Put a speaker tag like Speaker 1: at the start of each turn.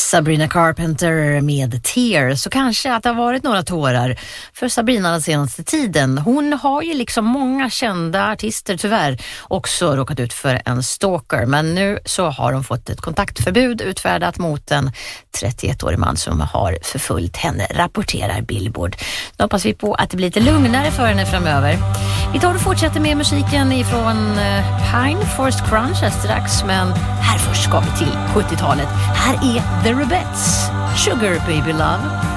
Speaker 1: Sabrina Carpenter med Tears, så kanske att det har varit några tårar för Sabrina den senaste tiden. Hon har ju liksom många kända artister tyvärr också råkat ut för en stalker, men nu så har hon fått ett kontaktförbud utfärdat mot en 31-årig man som har förföljt henne, rapporterar Billboard. Nu hoppas vi på att det blir lite lugnare för henne framöver. Vi tar och fortsätter med musiken ifrån Pine Forest Crunch strax, men här först ska vi till 70-talet. Här är The Rubettes, Sugar Baby Love.